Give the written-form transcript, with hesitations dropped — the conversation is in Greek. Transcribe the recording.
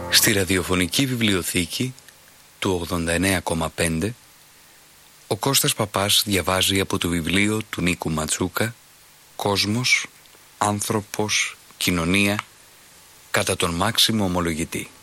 Στη ραδιοφωνική βιβλιοθήκη του 89,5 ο Κώστας Παπάς διαβάζει από το βιβλίο του Νίκου Ματσούκα «Κόσμος, άνθρωπος, κοινωνία» κατά τον Μάξιμο Ομολογητή.